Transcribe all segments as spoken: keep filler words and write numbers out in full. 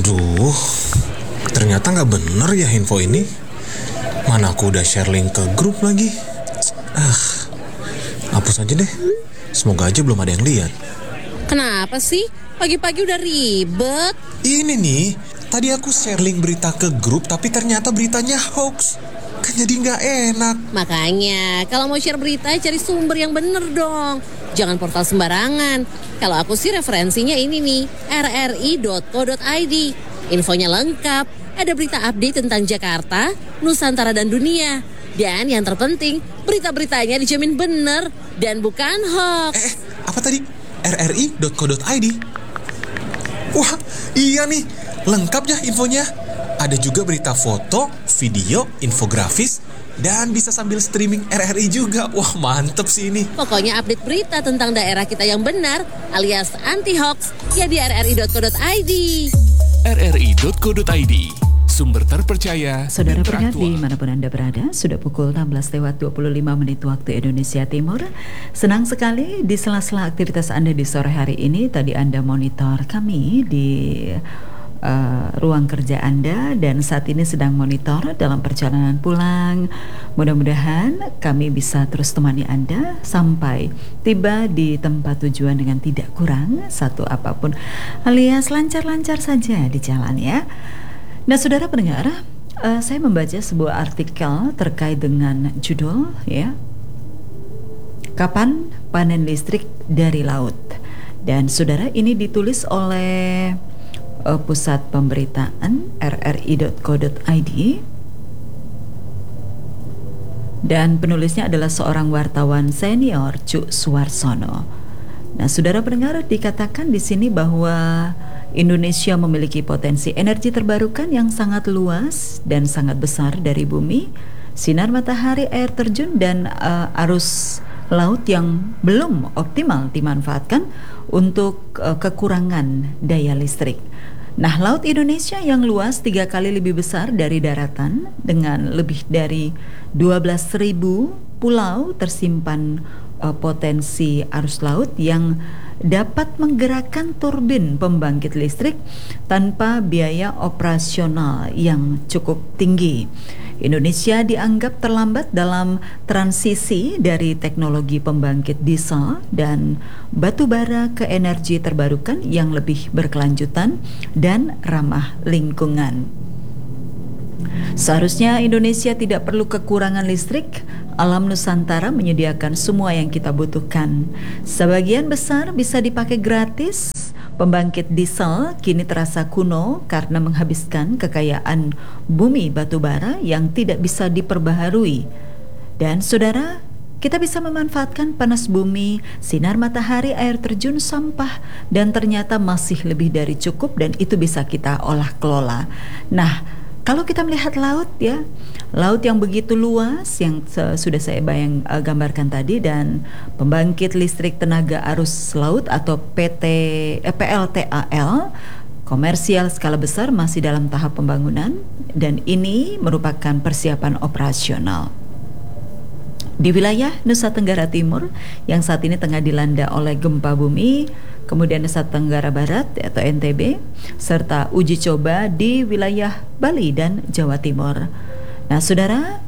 Aduh, ternyata nggak bener ya info ini. Mana aku udah share link ke grup lagi. Ah, hapus aja deh. Semoga aja belum ada yang lihat. Kenapa sih? Pagi-pagi udah ribet. Ini nih, tadi aku share link berita ke grup, tapi ternyata beritanya hoax. Kan jadi nggak enak. Makanya, kalau mau share berita, cari sumber yang bener dong. Jangan portal sembarangan. Kalau aku sih referensinya ini nih, r r i dot co dot i d. Infonya lengkap, ada berita update tentang Jakarta, Nusantara dan dunia. Dan yang terpenting, berita-beritanya dijamin bener dan bukan hoax. Eh, apa tadi? r r i dot co dot i d. Wah, iya nih, lengkap ya infonya. Ada juga berita foto, video, infografis, dan bisa sambil streaming R R I juga. Wah, mantep sih ini. Pokoknya update berita tentang daerah kita yang benar alias anti-hoax ya di r r i dot co dot i d. r r i dot co dot i d, sumber terpercaya. Saudara pendengar dimanapun Anda berada, sudah pukul enam belas lewat dua puluh lima menit waktu Indonesia Timur. Senang sekali di sela-sela aktivitas Anda di sore hari ini. Tadi Anda monitor kami di Uh, ruang kerja Anda dan saat ini sedang monitor dalam perjalanan pulang. Mudah-mudahan kami bisa terus temani Anda sampai tiba di tempat tujuan dengan tidak kurang satu apapun, alias lancar-lancar saja di jalan ya. Nah, saudara pendengar, uh, saya membaca sebuah artikel terkait dengan judul ya, kapan panen listrik dari laut. Dan saudara, ini ditulis oleh Pusat Pemberitaan r r i dot co dot i d dan penulisnya adalah seorang wartawan senior, Cuk Suwarsono. Nah, saudara pendengar, dikatakan di sini bahwa Indonesia memiliki potensi energi terbarukan yang sangat luas dan sangat besar dari bumi, sinar matahari, air terjun, dan uh, arus laut yang belum optimal dimanfaatkan untuk uh, kekurangan daya listrik. Nah, laut Indonesia yang luas tiga kali lebih besar dari daratan dengan lebih dari dua belas ribu pulau tersimpan uh, potensi arus laut yang dapat menggerakkan turbin pembangkit listrik tanpa biaya operasional yang cukup tinggi. Indonesia dianggap terlambat dalam transisi dari teknologi pembangkit diesel dan batu bara ke energi terbarukan yang lebih berkelanjutan dan ramah lingkungan. Seharusnya Indonesia tidak perlu kekurangan listrik. Alam Nusantara menyediakan semua yang kita butuhkan. Sebagian besar bisa dipakai gratis. Pembangkit diesel kini terasa kuno karena menghabiskan kekayaan bumi batu bara yang tidak bisa diperbaharui. Dan saudara, kita bisa memanfaatkan panas bumi, sinar matahari, air terjun, sampah, dan ternyata masih lebih dari cukup dan itu bisa kita olah kelola. Nah, kalau kita melihat laut ya, laut yang begitu luas yang uh, sudah saya bayang uh, gambarkan tadi, dan pembangkit listrik tenaga arus laut atau P T eh, P L T A L komersial skala besar masih dalam tahap pembangunan dan ini merupakan persiapan operasional. Di wilayah Nusa Tenggara Timur yang saat ini tengah dilanda oleh gempa bumi, kemudian Nusa Tenggara Barat atau N T B, serta uji coba di wilayah Bali dan Jawa Timur. Nah, saudara,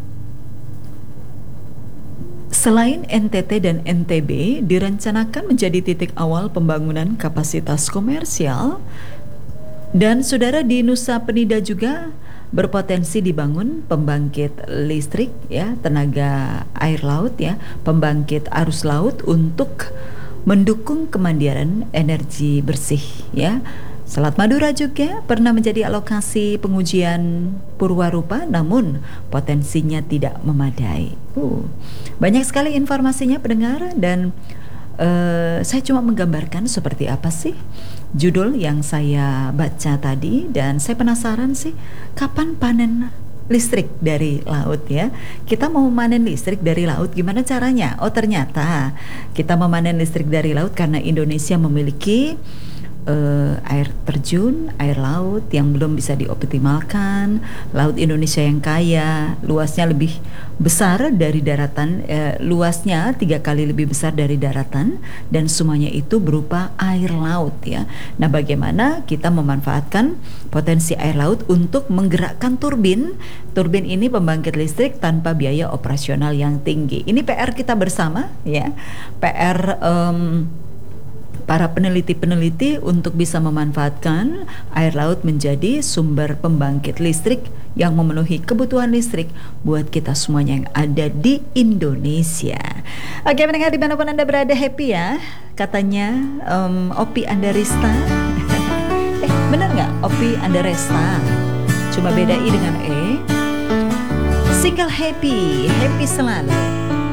selain N T T dan N T B direncanakan menjadi titik awal pembangunan kapasitas komersial, dan saudara di Nusa Penida juga berpotensi dibangun pembangkit listrik ya, tenaga air laut ya, pembangkit arus laut untuk mendukung kemandirian energi bersih ya. Selat Madura juga pernah menjadi alokasi pengujian Purwarupa, namun potensinya tidak memadai. Uh, banyak sekali informasinya pendengar, dan uh, saya cuma menggambarkan seperti apa sih judul yang saya baca tadi, dan saya penasaran sih kapan panen listrik dari laut ya. Kita mau memanen listrik dari laut, gimana caranya? Oh, ternyata kita memanen listrik dari laut karena Indonesia memiliki uh, air terjun, air laut yang belum bisa dioptimalkan. Laut Indonesia yang kaya, luasnya lebih besar dari daratan, uh, luasnya tiga kali lebih besar dari daratan, dan semuanya itu berupa air laut ya. Nah, bagaimana kita memanfaatkan potensi air laut untuk menggerakkan turbin? Turbin ini pembangkit listrik tanpa biaya operasional yang tinggi. Ini P R kita bersama ya, P R um, para peneliti-peneliti untuk bisa memanfaatkan air laut menjadi sumber pembangkit listrik yang memenuhi kebutuhan listrik buat kita semuanya yang ada di Indonesia. Oke, pendengar dimanapun Anda berada, happy ya katanya um, Opi Andaresta. eh benar nggak Opi Andaresta? Cuma beda I dengan E. Single happy, happy selalu.